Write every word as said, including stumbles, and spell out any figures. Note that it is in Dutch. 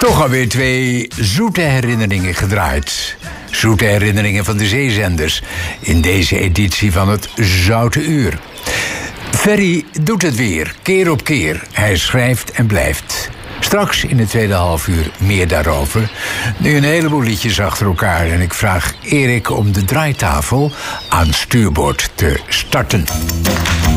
Toch alweer twee zoete herinneringen gedraaid. Zoete herinneringen van de zeezenders. In deze editie van het Zoute Uur. Ferry doet het weer, keer op keer. Hij schrijft en blijft. Straks in het tweede halfuur meer daarover. Nu een heleboel liedjes achter elkaar. En ik vraag Erik om de draaitafel aan stuurboord te starten.